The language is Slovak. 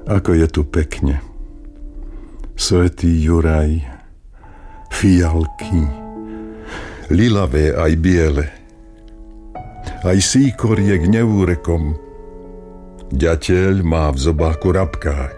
Ako je tu pekne. Svätý Juraj, fialky, lilavé aj biele, aj síkoriek neúrekom. Ďateľ má v zobáku rabkáč.